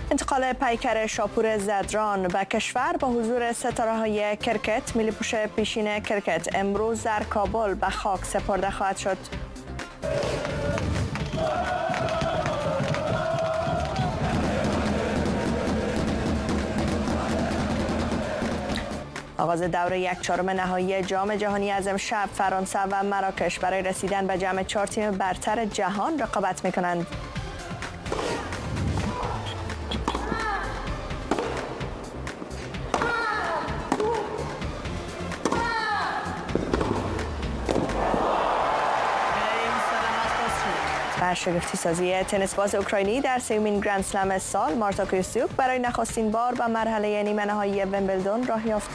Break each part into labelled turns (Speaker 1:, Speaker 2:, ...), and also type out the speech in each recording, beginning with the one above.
Speaker 1: انتقال پیکر شاپور زدران به کشور با حضور ستاره‌های کرکت، ملی پوش پیشین کرکت امروز در کابل به خاک سپرده خواهد شد. آغاز دوره 1/4 نهایی جام جهانی از امشب فرانسه و مراکش برای رسیدن به جمع 4 تیم برتر جهان رقابت می‌کنند. و شگفتی سازی تنیس باز اوکراینی در سومین گرند اسلم سال مارتا کوستیوک برای نخستین بار به مرحله نیمه نهایی ویمبلدون راه یافت.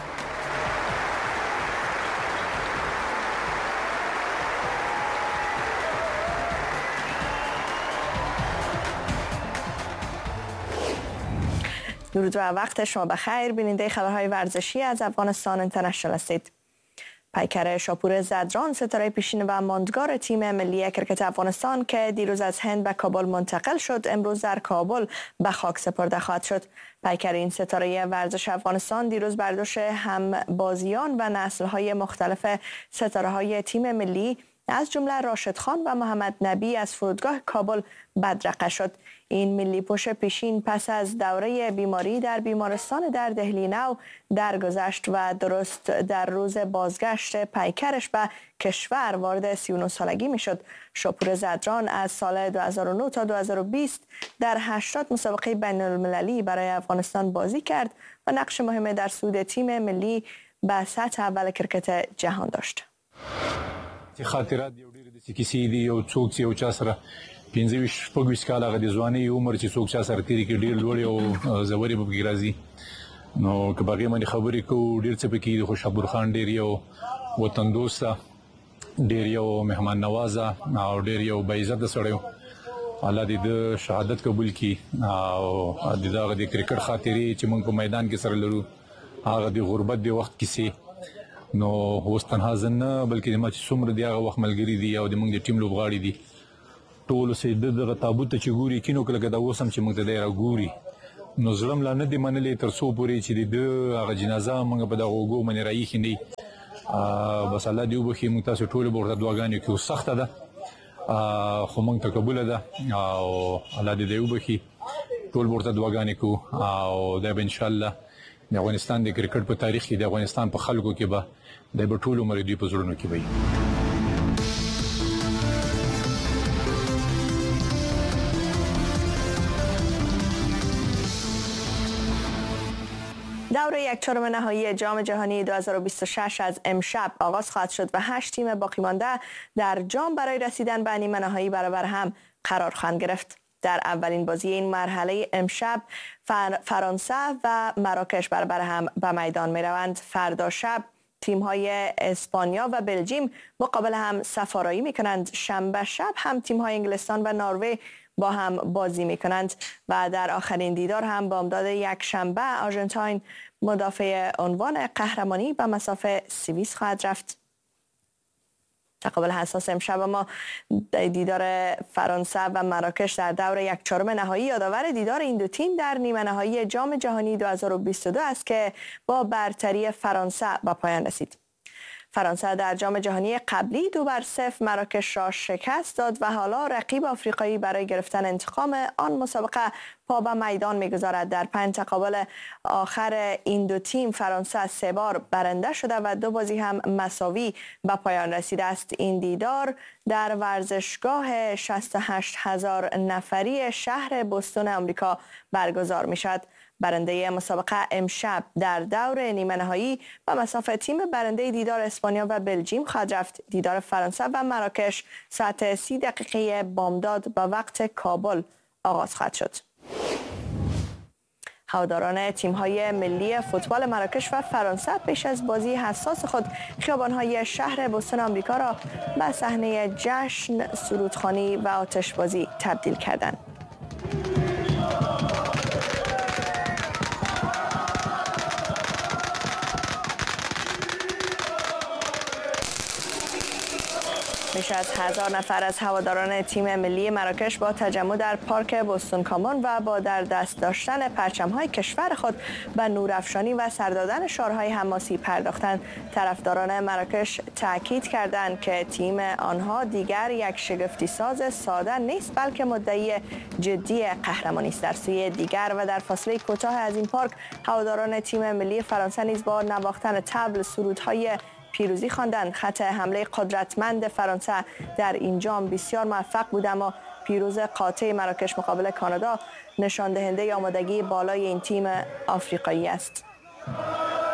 Speaker 1: درود و وقت شما بخیر. بیننده خبرهای ورزشی از افغانستان اینترنشنال هستید. پیکر شاپور زدران ستاره پیشین و ماندگار تیم ملی کرکت افغانستان که دیروز از هند به کابل منتقل شد امروز در کابل به خاک سپرده خواهد شد. پیکر این ستاره ورزش افغانستان دیروز برداشت هم بازیان و نسل‌های مختلف ستاره‌های تیم ملی از جمله راشد خان و محمد نبی از فرودگاه کابل بدرقه شد. این ملی پوش پیشین پس از دوره بیماری در بیمارستان در دهلی نو درگذشت و درست در روز بازگشت پیکرش به کشور وارد 39 سالگی می شد. شاپور زدران از سال 2009 تا 2020 در 80 مسابقه بین المللی برای افغانستان بازی کرد و نقش مهم در صعود تیم ملی به سطح اول کرکت جهان داشت.
Speaker 2: خاطرات یو ډېر د کیسې دي او څوک چې یو چا سره 15-20 کاله هغه د ځوانۍ عمر چې څوک چا سره تیری کې ډېر لوړ او زوري به کې راځي نو که باغې باندې خبرې کوو ډېر څه پکې د خوشحال خان ډېر یو وطن دوسته ډېر یو مهمان نوازه او ډېر یو باعزت سړی الله دې د شهادت قبول کړي او د دغه د کرکټ خاطرې چې موږ په میدان کې سره لرو هغه د غربت د وخت کیسې نو اوس تنها زنه بلکې د ماچ څومره دی هغه وخت ملګری دي او د موږ د ټیم لوبغاړي دي ټول سه دغه تابوت چې ګوري کینو کله دا اوسم چې موږ ته دی راګوري نو ظلم لا نه دی منلې تر څو پورې چې د هغه جنازه موږ په دغه وګو باندې رايخي نه بس الله دې وبخي موږ تاسو ټول ورته دعاګانې کوو سخته ده خو موږ ته قبول ده او الله دې وبخي ټول ورته دعاګانې کوو او دا ان شاء الله د افغانستان د کرکټ په تاریخ کې د افغانستان په خلکو کې به د ټولو مریدي په زړونو کې وي.
Speaker 1: دوره 1/4 نهایی جام جهانی 2026 از امشب آغاز خواهد شد و 8 تیم باقی مانده در جام برای رسیدن به نیمه نهایی برابر هم قرار خواهند گرفت. در اولین بازی این مرحله امشب فرانسه و مراکش برابر هم به میدان می روند. فردا شب تیم‌های اسپانیا و بلژیم مقابل هم سفارایی می کنند. شنبه شب هم تیم‌های انگلستان و نروژ با هم بازی می کنند و در آخرین دیدار هم بامداد یک شنبه آرژانتین مدافع عنوان قهرمانی به مسافه سوئیس خواهد رفت. تقابل حساس امشب ما دیدار فرانسه و مراکش در دور 1/4 نهایی یادآور دیدار این دو تیم در نیمه نهایی جام جهانی 2022 است که با برتری فرانسه به پایان رسید. فرانسه در جام جهانی قبلی 2-0 مراکش را شکست داد و حالا رقیب آفریقایی برای گرفتن انتقام آن مسابقه پا به میدان می‌گذارد. در 5 تقابل آخر این دو تیم فرانسه 3 بار برنده شده و 2 بازی هم مساوی به پایان رسیده است. این دیدار در ورزشگاه 68,000 نفری شهر بوستون آمریکا برگزار می‌شود. برنده مسابقه امشب در دور نیمه نهایی و مسافه تیم برنده دیدار اسپانیا و بلژیم خواهد رفت. دیدار فرانسه و مراکش ساعت 30 دقیقه بامداد به وقت کابل آغاز خواهد شد. هواداران تیم‌های ملی فوتبال مراکش و فرانسه پیش از بازی حساس خود خیابان‌های شهر بوستون آمریکا را به صحنه جشن، سرودخوانی و آتشبازی تبدیل کردند. بیش از 1000 نفر از هواداران تیم ملی مراکش با تجمع در پارک بوستون کامون و با در دست داشتن پرچم‌های کشور خود به نورافشانی و سر دادن شعارهای حماسی پرداختند. طرفداران مراکش تاکید کردند که تیم آنها دیگر یک شگفتی ساز ساده نیست، بلکه مدعی جدی قهرمانی است. در سوی دیگر و در فاصله کوتاه از این پارک، هواداران تیم ملی فرانسه نیز با نواختن طبل سرودهای پیروزی خواندند. خط حمله قدرتمند فرانسه در این جام بسیار موفق بود، اما پیروز قاطع مراکش مقابل کانادا نشان دهنده آمادگی بالای این تیم آفریقایی است.